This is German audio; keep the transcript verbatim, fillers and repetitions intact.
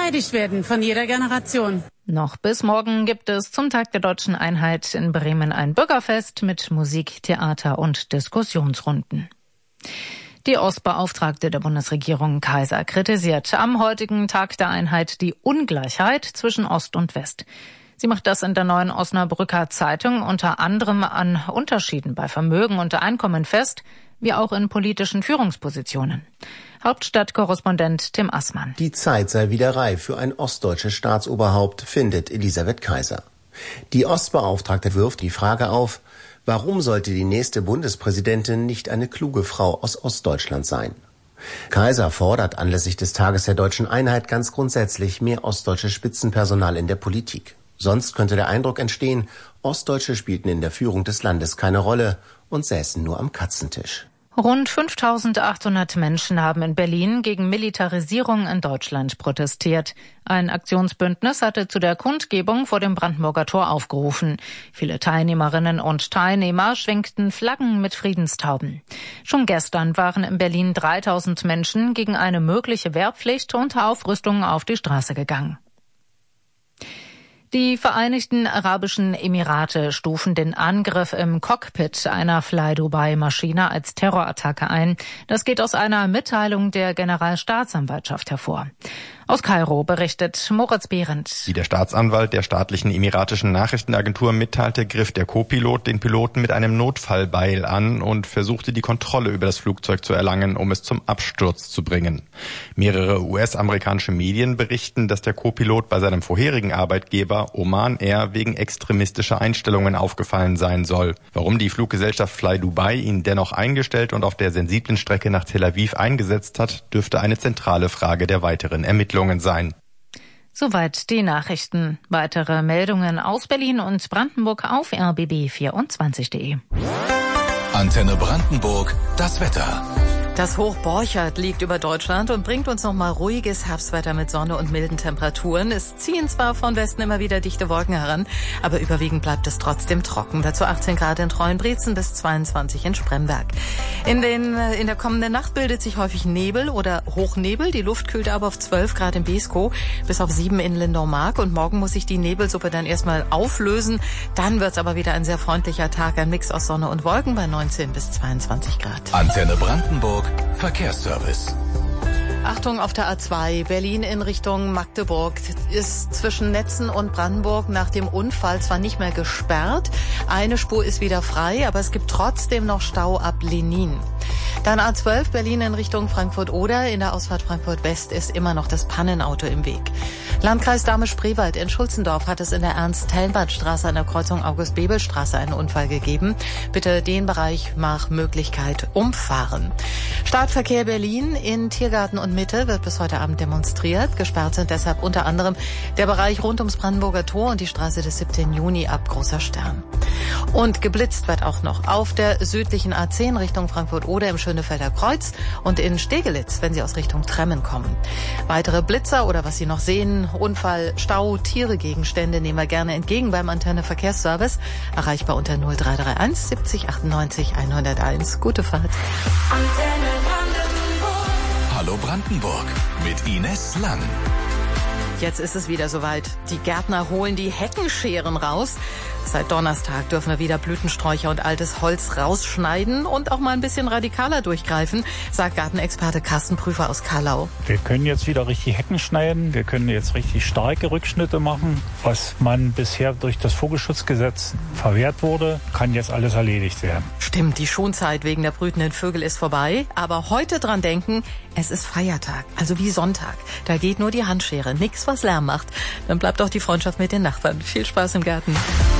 verteidigt werden von jeder Generation. Noch bis morgen gibt es zum Tag der Deutschen Einheit in Bremen ein Bürgerfest mit Musik, Theater und Diskussionsrunden. Die Ostbeauftragte der Bundesregierung Kaiser kritisiert am heutigen Tag der Einheit die Ungleichheit zwischen Ost und West. Sie macht das in der Neuen Osnabrücker Zeitung unter anderem an Unterschieden bei Vermögen und Einkommen fest, wie auch in politischen Führungspositionen. Hauptstadtkorrespondent Tim Assmann. Die Zeit sei wieder reif für ein ostdeutsches Staatsoberhaupt, findet Elisabeth Kaiser. Die Ostbeauftragte wirft die Frage auf, warum sollte die nächste Bundespräsidentin nicht eine kluge Frau aus Ostdeutschland sein? Kaiser fordert anlässlich des Tages der Deutschen Einheit ganz grundsätzlich mehr ostdeutsches Spitzenpersonal in der Politik. Sonst könnte der Eindruck entstehen, Ostdeutsche spielten in der Führung des Landes keine Rolle und säßen nur am Katzentisch. Rund fünftausendachthundert Menschen haben in Berlin gegen Militarisierung in Deutschland protestiert. Ein Aktionsbündnis hatte zu der Kundgebung vor dem Brandenburger Tor aufgerufen. Viele Teilnehmerinnen und Teilnehmer schwenkten Flaggen mit Friedenstauben. Schon gestern waren in Berlin dreitausend Menschen gegen eine mögliche Wehrpflicht und Aufrüstung auf die Straße gegangen. Die Vereinigten Arabischen Emirate stufen den Angriff im Cockpit einer Fly-Dubai-Maschine als Terrorattacke ein. Das geht aus einer Mitteilung der Generalstaatsanwaltschaft hervor. Aus Kairo berichtet Moritz Behrendt. Wie der Staatsanwalt der staatlichen emiratischen Nachrichtenagentur mitteilte, griff der Co-Pilot den Piloten mit einem Notfallbeil an und versuchte die Kontrolle über das Flugzeug zu erlangen, um es zum Absturz zu bringen. Mehrere U S-amerikanische Medien berichten, dass der Co-Pilot bei seinem vorherigen Arbeitgeber Oman Air wegen extremistischer Einstellungen aufgefallen sein soll. Warum die Fluggesellschaft Fly Dubai ihn dennoch eingestellt und auf der sensiblen Strecke nach Tel Aviv eingesetzt hat, dürfte eine zentrale Frage der weiteren Ermittlungen sein. Soweit die Nachrichten. Weitere Meldungen aus Berlin und Brandenburg auf r b b vierundzwanzig punkt de. Antenne Brandenburg, das Wetter. Das Hoch Borchert liegt über Deutschland und bringt uns nochmal ruhiges Herbstwetter mit Sonne und milden Temperaturen. Es ziehen zwar von Westen immer wieder dichte Wolken heran, aber überwiegend bleibt es trotzdem trocken. Dazu achtzehn Grad in Treuenbrietzen bis zweiundzwanzig in Spremberg. In, den, in der kommenden Nacht bildet sich häufig Nebel oder Hochnebel. Die Luft kühlt aber auf zwölf Grad in Beeskow bis auf sieben in Lindau-Mark. Und morgen muss sich die Nebelsuppe dann erstmal auflösen. Dann wird es aber wieder ein sehr freundlicher Tag. Ein Mix aus Sonne und Wolken bei neunzehn bis zweiundzwanzig Grad. Antenne Brandenburg. Verkehrsservice. Achtung auf der A zwei, Berlin in Richtung Magdeburg, ist zwischen Netzen und Brandenburg nach dem Unfall zwar nicht mehr gesperrt, eine Spur ist wieder frei, aber es gibt trotzdem noch Stau ab Lenin. Dann A zwölf, Berlin in Richtung Frankfurt-Oder, in der Ausfahrt Frankfurt-West ist immer noch das Pannenauto im Weg. Landkreis Dahme-Spreewald in Schulzendorf hat es in der Ernst-Hellenbart-Straße an der Kreuzung August-Bebel-Straße einen Unfall gegeben. Bitte den Bereich nach Möglichkeit umfahren. Startverkehr Berlin in Tiergarten und Mitte wird bis heute Abend demonstriert. Gesperrt sind deshalb unter anderem der Bereich rund ums Brandenburger Tor und die Straße des siebten Juni ab Großer Stern. Und geblitzt wird auch noch auf der südlichen A zehn Richtung Frankfurt-Oder im Schönefelder Kreuz und in Stegelitz, wenn Sie aus Richtung Tremmen kommen. Weitere Blitzer oder was Sie noch sehen, Unfall, Stau, Tiere, Gegenstände nehmen wir gerne entgegen beim Antenne Verkehrsservice. Erreichbar unter null drei drei eins siebzig achtundneunzig hunderteins. Gute Fahrt. Antenne Brandenburg. Hallo Brandenburg mit Ines Lang. Jetzt ist es wieder soweit. Die Gärtner holen die Heckenscheren raus. Seit Donnerstag dürfen wir wieder Blütensträucher und altes Holz rausschneiden und auch mal ein bisschen radikaler durchgreifen, sagt Gartenexperte Carsten Prüfer aus Kallau. Wir können jetzt wieder richtig Hecken schneiden, wir können jetzt richtig starke Rückschnitte machen. Was man bisher durch das Vogelschutzgesetz verwehrt wurde, kann jetzt alles erledigt werden. Stimmt, die Schonzeit wegen der brütenden Vögel ist vorbei. Aber heute dran denken, es ist Feiertag, also wie Sonntag. Da geht nur die Handschere, nichts was Lärm macht. Dann bleibt auch die Freundschaft mit den Nachbarn. Viel Spaß im Garten.